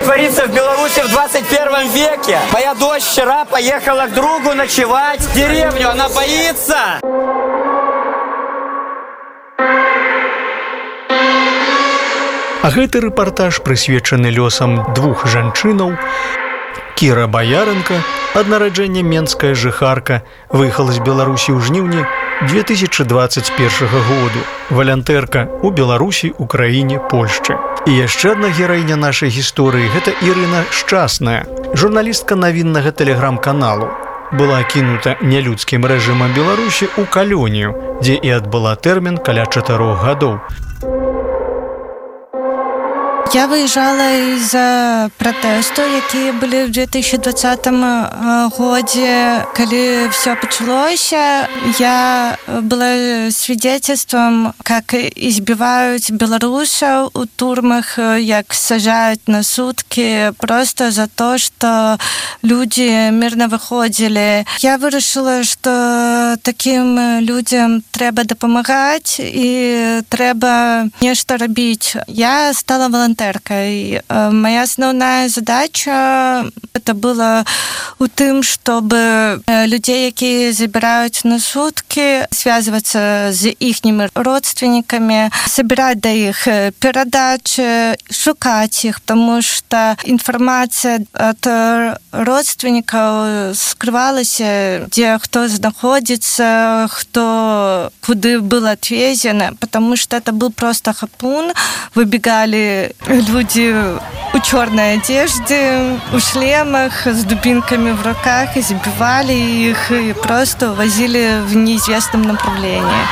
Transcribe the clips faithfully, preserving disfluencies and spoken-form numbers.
Творится в Беларуси в двадцать первом веке. Моя дочь вчера поехала к другу ночевать в деревню. Она боится. А гэты рэпартаж прысвечаны лёсам двух жанчынаў. Кіра Баяренко, ад нараджэння менская жыхарка, выехала з Беларусі ў жніўні две тысячи двадцать першага году. Валянтэрка ў Беларусі, Украіне, Польшчы. І яшчэ адна гераіня нашай гісторыі – гэта Ірына Шчасная, журналістка навіннага тэлеграм-каналу. Была кінута нялюдскім рэжымам Беларусі ў калонію, дзе і адбыла тэрмін каля чатырох гадоў. Я выезжала из-за протесту, якія былі ў две тысячи двадцатым годзе. Калі все пачалося, я была свидетельством, как избивают белорусов у турмах, як сажают на сутки просто за то, что люди мирно выходили. Я вырашила, что таким людям трэба дапамагаць и трэба нешта рабіць. Я стала волонтером. И э, моя основная задача это было у тым, чтобы э, людей, якія забирают на сутки, связываться с ихними родственниками, собирать до их передачи, шукать их, потому что информация от родственников скрывалась, где кто находится, кто куда был отвезен, потому что это был просто хапун. Выбегали люди у черной одежды, у шлемах, с дубинками в руках, избивали их и просто увозили в неизвестном направлении.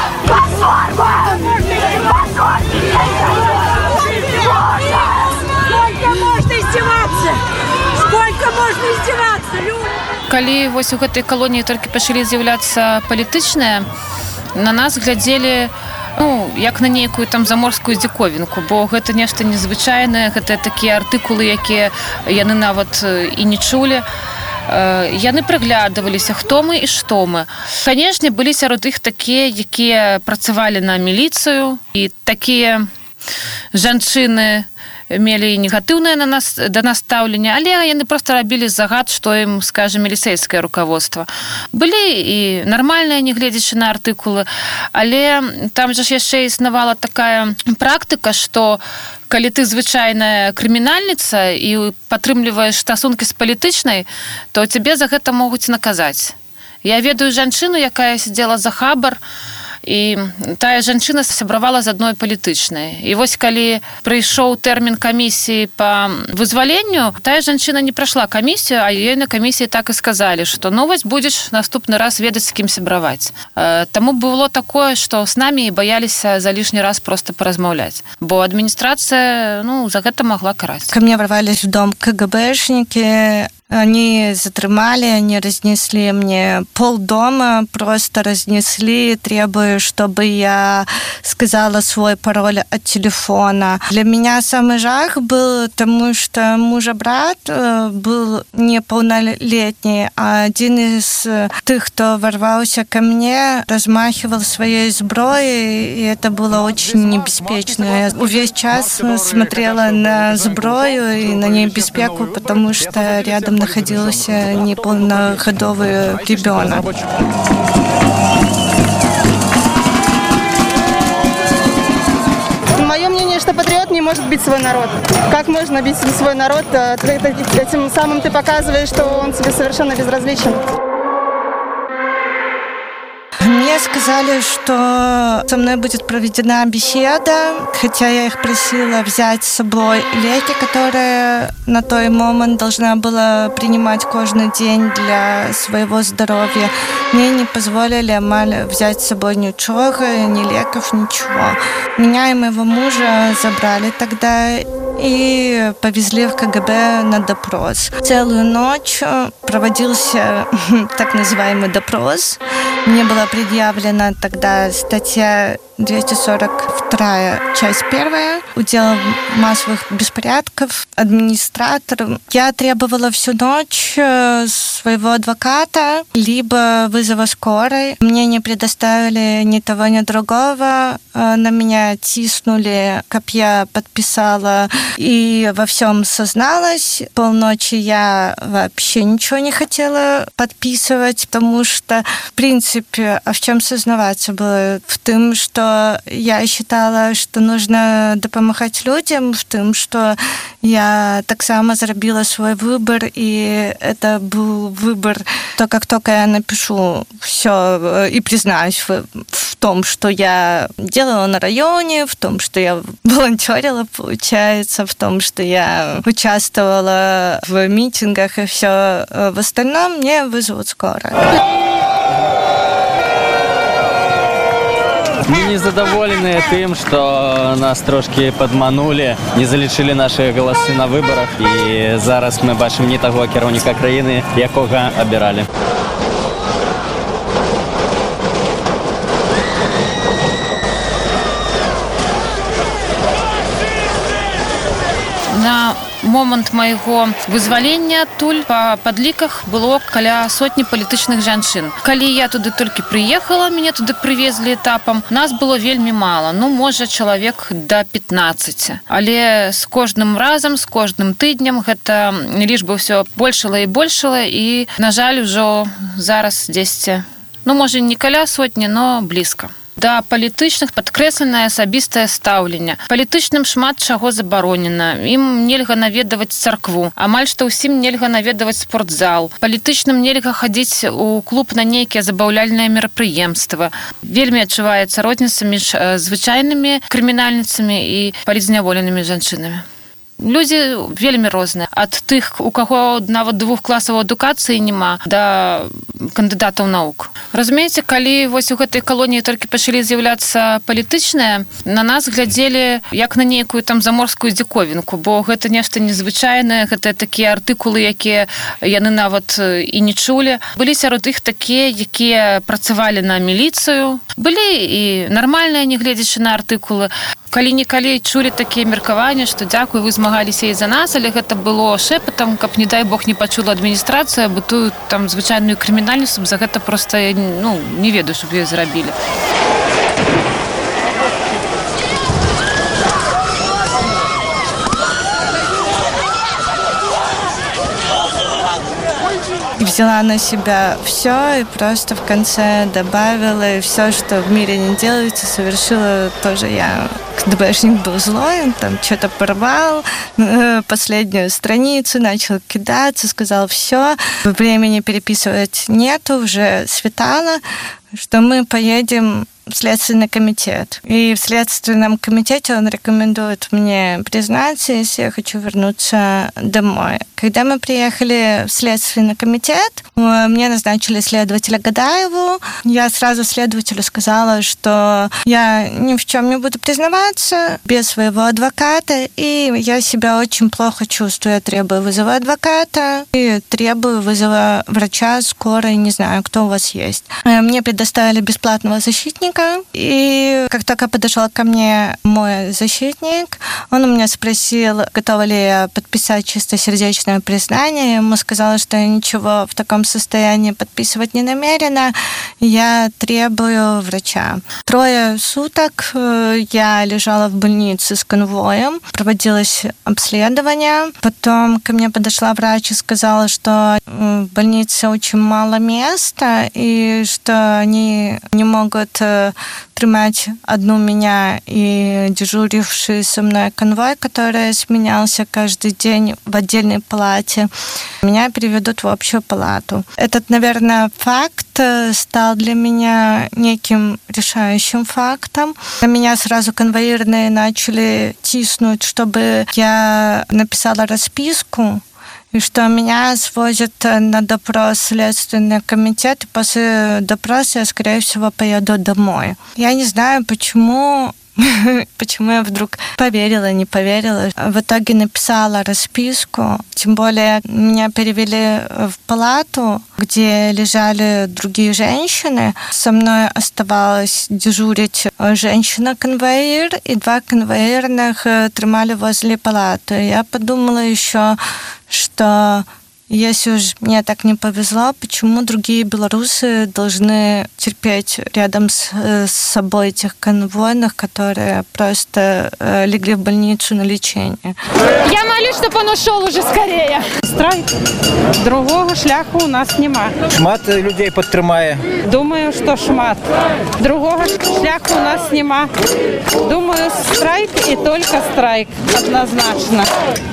Сколько можно издеваться? Сколько можно издеваться, люди? Калі вось у гэтай калоніі толькі пачалі з'яўляцца палітычныя, на нас глядзелі ну, як на нейкую там заморскую дзіковінку, бо гэта нешта незвычайнае, гэта такія артыкулы, якія яны нават і не чулі. Яны прыглядываліся, хто мы і што мы. Канешне, былі сярод іх такія, якія працавалі на міліцыю, і такія жанчыны мелі негатыўнае на нас да нас стаўленне, але яны проста рабілі загад, што ім скажа міліцэйскае руководство. Былі і нармальныя, не гледзячы на артыкулы, але там жа ж яшчэ існавала такая практыка, што калі ты звычайная крымінальніца і падтрымліваеш стасункі з палітычнай, то цябе за гэта могуць наказаць. Я ведаю жанчыну, якая сидзела за хабар, і тая жанчына сябравала з адной палітычнай. І вось калі прыйшоў тэрмін камісіі па вызваленню, тая жанчына не прайшла камісію, а ёй на камісіі так і сказалі, што ну вось будзеш наступны раз ведаць, з кім сябраваць. Таму было такое, што з намі баяліся за лішні раз проста паразмаўляць. Бо адміністрацыя ну, за гэта магла караць. Ко мне ворвались в дом КГБшники. Они затрымали, они разнесли мне полдома, просто разнесли, требуя, чтобы я сказала свой пароль от телефона. Для меня самый жах был, потому что мужа-брат был неполнолетний, а один из тех, кто ворвался ко мне, размахивал своей зброей, и это было очень небеспечно. Я весь час смотрела на зброю и на небезпеку, потому что рядом находился неполногодовый ребенок. Мое мнение, что патриот не может бить свой народ. Как можно бить свой народ? Этим самым ты показываешь, что он тебе совершенно безразличен. Мне сказали, что со мной будет проведена беседа, хотя я их просила взять с собой леки, которые на той момент должна была принимать каждый день для своего здоровья. Мне не позволили взять с собой ничего, ни леков, ничего. Меня и моего мужа забрали тогда и повезли в КГБ на допрос. Целую ночь проводился так называемый допрос. Мне была предъявлена тогда статья двести сорок вторая часть первая, удел массовых беспорядков, администратор. Я требовала всю ночь своего адвоката, либо вызова скорой. Мне не предоставили ни того, ни другого. На меня тиснули, как я подписала и во всем созналась. Полночи я вообще ничего не хотела подписывать, потому что, в принципе, а в чем сознаваться было? В том, что я считала, что нужно допомагать людям, в том, что я так само зробила свой выбор, и это был выбор, то как только я напишу все и признаюсь в, в том, что я делала на районе, в том, что я волонтерила, получается, в том, что я участвовала в митингах и все в остальном, мне вызовут скорую. Мы не задоволены тем, что нас трошки подманули, не залічили наши голоси на выборах, и зараз мы бачим не того керівника країни, якого обирали. На момант майго вызвалення адтуль па падліках было каля сотні палітычных жанчын. Калі я туды толькі прыехала, мяне туды прывезлі этапам, нас было вельмі мала, ну, можа, чалавек да пятнаццаці. Але з кожным разам, з кожным тыднем гэта лічба ўсё большала і большала, і, на жаль, ужо зараз дзесьці, ну, можа, не каля сотні, но блізка. Да палітычных падкрэсленае асабістае стаўленне. Палітычным шмат чаго забаронена. Ім нельга наведаваць царкву. Амаль што ўсім нельга наведаваць спортзал. Палітычным нельга хадзіць у клуб на нейкія забаўляльныя мерапрыемствы. Вельмі адчуваецца розніца між звычайнымі крымінальніцамі і палітзняволенымі жанчынамі. Людзі вельмі розныя. Ад тых, у каго нават двух класаў адукацыі няма, да кандыдатаў навук. Разумееце, калі вось у гэтай калоніі толькі пачалі з'яўляцца палітычныя, на нас глядзелі як на нейкую там заморскую дзіковінку, бо гэта нешта незвычайнае, гэта такія артыкулы, якія яны нават і не чулі. Былі сярод іх такія, якія працавалі на міліцыю, былі і нармальныя, не гледзячы на артыкулы. Калі-нікалі чулі такія меркаванні, што дзякуй, вы змагаліся і за нас, але гэта было шэпатам, каб, не дай Бог, не пачула адміністрацыя, бо тую там звычайную крымінальніцу за гэта проста, ну, не ведаю, щоб ёй зрабілі. Взяла на себя все и просто в конце добавила, и все, что в мире не делается, совершила тоже я. КДБшник был злой, он там что-то порвал, последнюю страницу, начал кидаться, сказал все, времени переписывать нету, уже светало, что мы поедем в Следственный комитет. И в Следственном комитете он рекомендует мне признаться, если я хочу вернуться домой. Когда мы приехали в Следственный комитет, мне назначили следователя Гадаеву. Я сразу следователю сказала, что я ни в чем не буду признаваться без своего адвоката, и я себя очень плохо чувствую. Я требую вызова адвоката и требую вызова врача, скорой, не знаю, кто у вас есть. Мне предоставили бесплатного защитника, и как только подошел ко мне мой защитник, он у меня спросил, готова ли я подписать чистосердечное признание. Я ему сказала, что я ничего в таком состоянии подписывать не намерена. Я требую врача. Трое суток я лежала в больнице с конвоем, проводилось обследование. Потом ко мне подошла врач и сказала, что в больнице очень мало места, и что они не могут тримать одну меня и дежуривший со мной конвой, который сменялся каждый день в отдельной палате. Меня переведут в общую палату. Этот, наверное, факт стал для меня неким решающим фактом. Меня сразу конвоирные начали тиснуть, чтобы я написала расписку, и что меня свозят на допрос в Следственный комитет, и после допроса я, скорее всего, поеду домой. Я не знаю, почему Почему я вдруг поверила, не поверила. В итоге написала расписку. Тем более меня перевели в палату, где лежали другие женщины. Со мной оставалась дежурить женщина-конвоир, и два конвоирных тримали возле палаты. Я подумала еще, что если уж мне так не повезло, почему другие белорусы должны терпеть рядом с, с собой этих конвойных, которые просто э, легли в больницу на лечение? Я молюсь, чтобы он ушел уже скорее. Страйк. Другого шляху у нас нема. Шмат людей підтримає. Думаю, що шмат. Другого шляху у нас нема. Думаю, страйк и только страйк. Однозначно.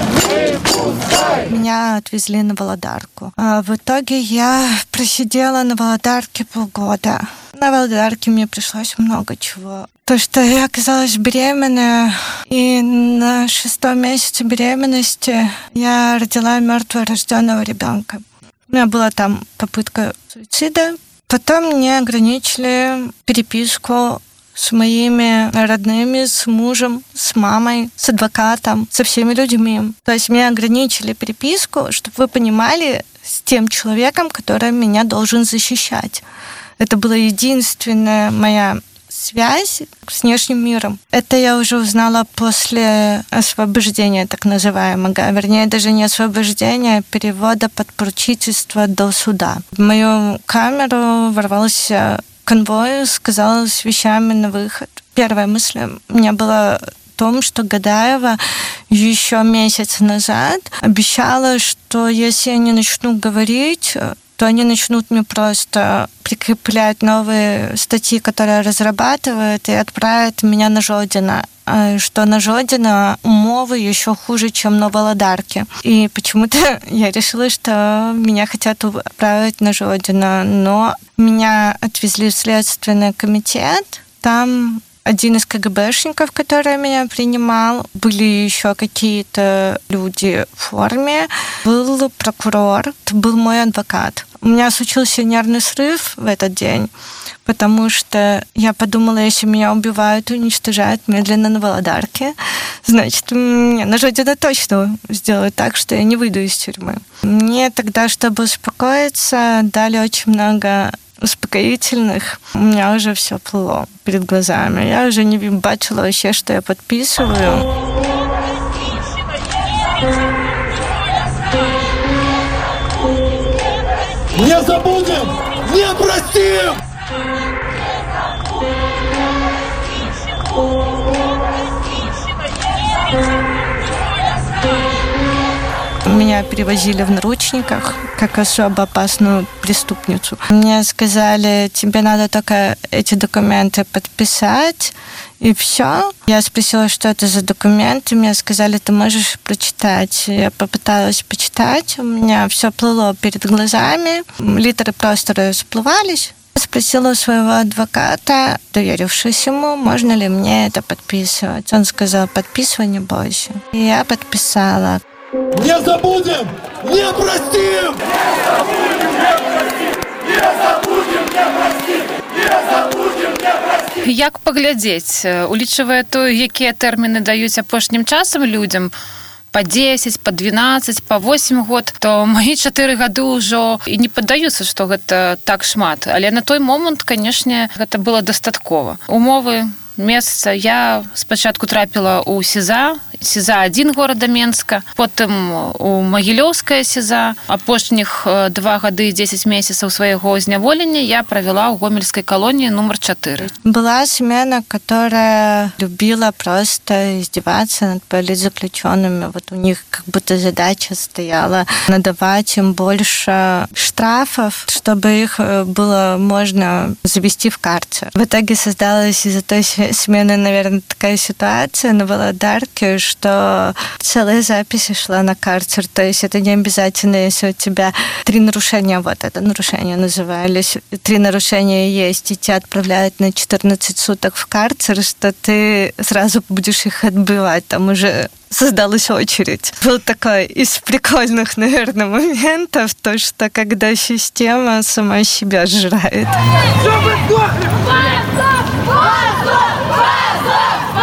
Меня отвезли на Володарку. А в итоге я просидела на Володарке полгода. На Володарке мне пришлось много чего. То, что я оказалась беременная, и на шестом месяце беременности я родила мертворожденного ребенка. У меня была там попытка суицида. Потом мне ограничили переписку с моими родными, с мужем, с мамой, с адвокатом, со всеми людьми. То есть мне ограничили переписку, чтобы вы понимали, с тем человеком, который меня должен защищать. Это была единственная моя связь с внешним миром. Это я уже узнала после освобождения, так называемого. Вернее, даже не освобождения, а перевода под поручительство до суда. В мою камеру ворвался конвой, сказал с вещами на выход. Первая мысль у меня была в том, что Гадаева еще месяц назад обещала, что если я не начну говорить, то они начнут мне просто прикреплять новые статьи, которые разрабатывают, и отправят меня на Жодино. Что на Жодино умовы еще хуже, чем на Володарке. И почему-то я решила, что меня хотят отправить на Жодино. Но меня отвезли в Следственный комитет. Там один из КГБшников, который меня принимал, были еще какие-то люди в форме, был прокурор, это был мой адвокат. У меня случился нервный срыв в этот день, потому что я подумала, если меня убивают и уничтожают медленно на Володарке, значит, мне на Жодино точно сделают так, что я не выйду из тюрьмы. Мне тогда, чтобы успокоиться, дали очень много успокоительных. У меня уже все плыло перед глазами. Я уже не бачила вообще, что я подписываю. Не забудем! Не простим! Меня перевозили в наручниках как особо опасную преступницу. Мне сказали, тебе надо только эти документы подписать, и все. Я спросила, что это за документы. Мне сказали, ты можешь прочитать. Я попыталась почитать. У меня все плыло перед глазами. Литеры просто расплывались. Я спросила у своего адвоката, доверившись ему, можно ли мне это подписывать. Он сказал, подписывай, не бойся. И я подписала. Не забудем! Не простим! Не забудем, не простим! Не забудем, не простим! Не забудем, не простим! Як паглядзець, улічвае то, якія тэрміны даюць апошнім часам людзям, па дзесяць, па дванаццаць, па восем год, то мои чатыры гады ўжо і не паддаюцца, што гэта так шмат. Але на той момант, канешне, гэта было дастаткова. Умовы месца я спачатку трапіла ў СІЗА, СІЗА адзін горада Менска, потым у Магілёўскае СІЗА. Апошніх два гады і дзесяць месяцаў свайго зняволення я правяла ў гомельскай калоніі номер чатыры. Была смена, которая любила просто издеваться над политзаключенными. Вот у них как будто задача стояла надавать им больше штрафов, чтобы их было можно завести в карцер. В итоге создалась из-за той смены, наверное, такая ситуация на Володарке, что целая запись шла на карцер. То есть это не обязательно, если у тебя три нарушения, вот это нарушение назывались, три нарушения есть, и тебя отправляют на четырнадцать суток в карцер, что ты сразу будешь их отбывать. Там уже создалась очередь. Был такой из прикольных, наверное, моментов, то, что когда система сама себя сжирает. Все вы сдохли!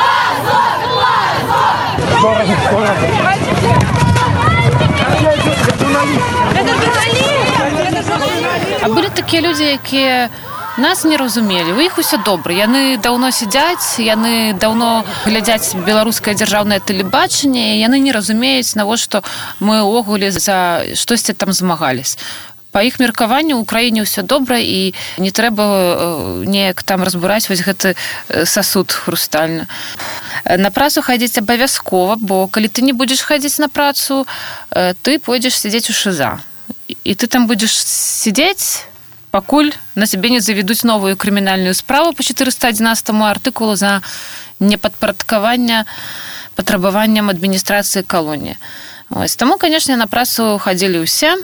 А былі такія людзі, якія нас не разумелі. У іх усё добра. Яны даўно сядзяць, яны даўно глядзяць беларускае дзяржаўнае тэлебачанне, яны не разумеюць, навошта мы ўвогуле за штосьці там змагались. Па іх меркаванню ў краіне ўсё добра і не трэба неяк там разбураць вось гэты сасуд хрустальны. На працу хадзіць абавязкова, бо калі ты не будзеш хадзіць на працу, ты пойдзеш сядзець у ШИЗА. І ты там будзеш сидзець, пакуль на сябе не заведуць новую крымінальную справу по четыреста одиннадцатому артыкулу за непадпарадкаванне патрабаванням адміністрацыі калоніі. Ось. Таму, канешне, на працу хадзілі ўсе.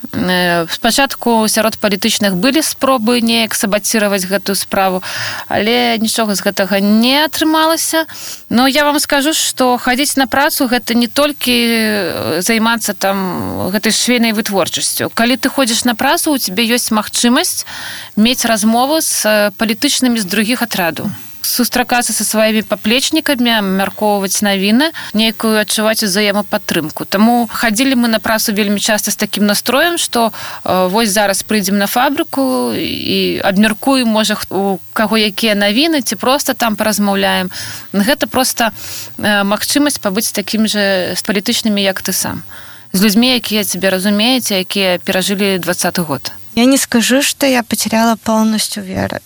Спачатку сярод палітычных былі спробы неяк сабаціраваць гэтую справу, але нічога з гэтага не атрымалася. Но я вам скажу, што хадзіць на працу гэта не толькі займацца там гэтай швейнай вытворчасцю. Калі ты ходзіш на працу, у цябе ёсць магчымасць мець размову з палітычнымі з другіх атрадаў. Сустракацца са сваімі паплечнікамі, абмяркоўваць навіны, нейкую адчуваць узаемападтрымку. Таму хадзілі мы на працу вельмі часта з такім настроем, што э, вось зараз прыйдзем на фабрыку і абмяркуем, можа, у каго якія навіны, ці проста там паразмаўляем. Гэта проста э, магчымасць пабыць такім жа з палітычнымі, як ты сам. З людзьмі, якія цябе разумеюць, якія перажылі двадцаты год. Я не скажу, что я потеряла полностью веру.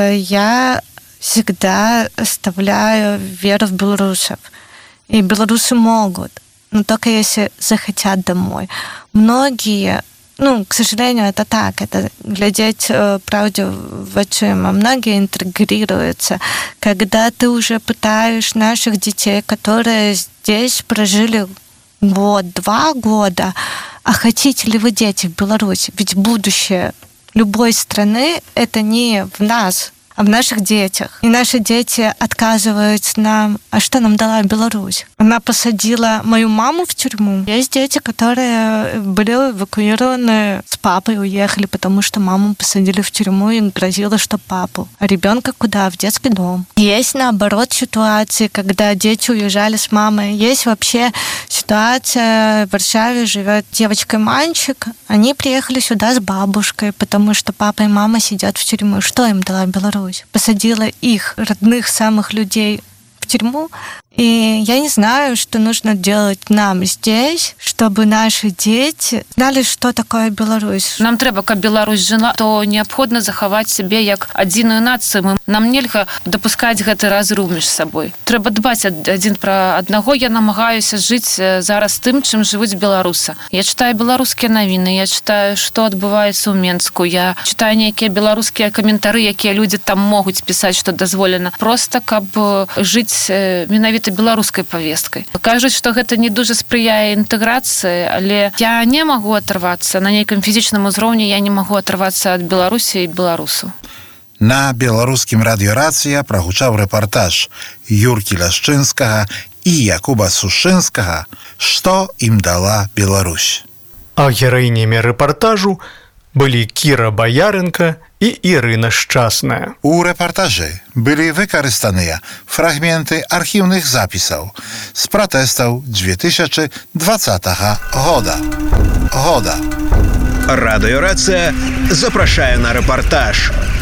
Я всегда оставляю веру в белорусов. И белорусы могут, но только если захотят домой. Многие, ну, к сожалению, это так, это глядеть э, правде в очима. Многие интегрируются. Когда ты уже пытаешь наших детей, которые здесь прожили год, два года, а хотите ли вы дети в Беларуси? Ведь будущее любой страны – это не в нас, а в наших детях. И наши дети отказываются нам. А что нам дала Беларусь? Она посадила мою маму в тюрьму. Есть дети, которые были эвакуированы с папой, уехали, потому что маму посадили в тюрьму и грозило, что папу. А ребенка куда? В детский дом. Есть, наоборот, ситуации, когда дети уезжали с мамой. Есть вообще ситуация, в Варшаве живет девочка и мальчик. Они приехали сюда с бабушкой, потому что папа и мама сидят в тюрьме. Что им дала Беларусь? Посадила их, родных самых людей, в тюрьму. И я не знаю, что нужно делать нам здесь, чтобы наши дети знали, что такое Беларусь. Нам трэба, каб Беларусь жила, то неабходна захаваць сябе як адзіную нацыю. Нам нельга дапускаць гэты разрыў між сабой. Трэба дбаць адзін пра аднаго. Я намагаюся жыць зараз тым, чым жывуць беларусы. Я чытаю беларускія навіны, я чытаю, што адбываецца ў Менску. Я чытаю нейкія беларускія каментары, якія людзі там могуць пісаць, што дазволена. Проста каб жыць менавіта беларускай павесткай. Кажуць, што гэта не дужа спрыяе інтэграцыі, але я не магу атрывацца на нейкім фізічным узроўні, я не магу атрывацца ад Беларусі і беларусу. На беларускім радыёрацыя прагучаў рэпартаж Юркі Ляшчынскага і Якуба Сушынскага «Што ім дала Беларусь». А гераінямі рэпартажу былі Кіра Баярынка і Ірына Шчасная. У рэпартажы былі выкарыстаныя фрагменты архіўных запісаў з пратэстаў две тысячи двадцатого года. Года. Радыёрацыя запрашае на рэпартаж.